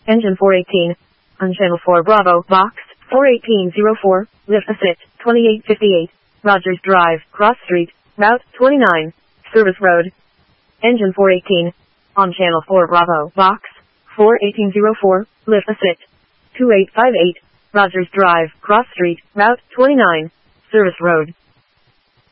Engine 418. On Channel 4 Bravo, Box 41804, lift assist 2858, Rogers Drive, Cross Street, Route 29, Service Road. Engine 418. On Channel 4 Bravo, Box 41804, lift assist 2858, Rogers Drive, Cross Street, Route 29, Service Road.